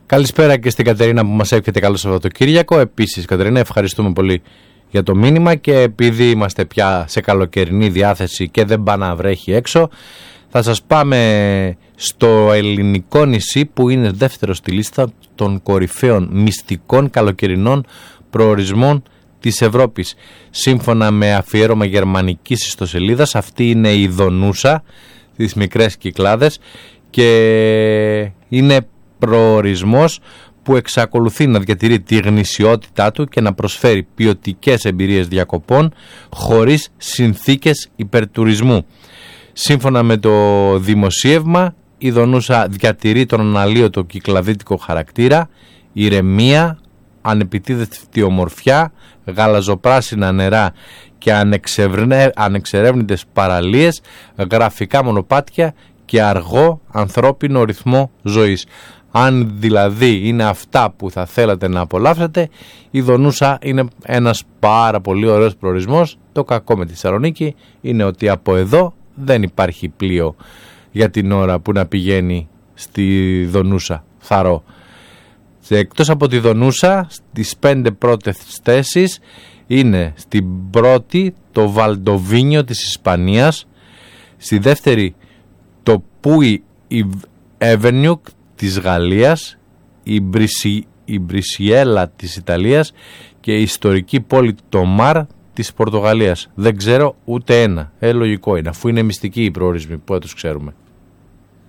Καλησπέρα και στην Κατερίνα που μας εύχεται καλό Σαββατοκύριακο. Επίσης, Κατερίνα, ευχαριστούμε πολύ για το μήνυμα και επειδή είμαστε πια σε καλοκαιρινή διάθεση και δεν πάει να βρέχει έξω, θα σας πάμε στο ελληνικό νησί που είναι δεύτερο στη λίστα των κορυφαίων μυστικών καλοκαιρινών προορισμών της Ευρώπης. Σύμφωνα με αφιέρωμα γερμανικής ιστοσελίδας, αυτή είναι η Δονούσα, τις μικρές Κυκλάδες, και είναι προορισμός που εξακολουθεί να διατηρεί τη γνησιότητά του και να προσφέρει ποιοτικές εμπειρίες διακοπών χωρίς συνθήκες υπερτουρισμού. Σύμφωνα με το δημοσίευμα, η Δονούσα διατηρεί τον αναλύωτο κυκλαδίτικο χαρακτήρα, ηρεμία, ανεπιτίδευτη ομορφιά, γαλαζοπράσινα νερά και ανεξερεύνητες παραλίες, γραφικά μονοπάτια και αργό ανθρώπινο ρυθμό ζωής. Αν δηλαδή είναι αυτά που θα θέλατε να απολαύσετε, η Δονούσα είναι ένας πάρα πολύ ωραίος προορισμός. Το κακό με τη Θεσσαλονίκη είναι ότι από εδώ δεν υπάρχει πλοίο για την ώρα που να πηγαίνει στη Δονούσα, θαρώ. Εκτός από τη Δονούσα, στις 5 πρώτες θέσεις είναι στην πρώτη το Βαλντοβίνιο της Ισπανίας, στη δεύτερη το Πούι Εβενιούκ της Γαλλίας, η Μπρισιέλα της Ιταλίας και η ιστορική πόλη το Μαρ της Πορτογαλίας. Δεν ξέρω ούτε ένα. Λογικό είναι, αφού είναι μυστικοί οι προορισμοί που τους ξέρουμε.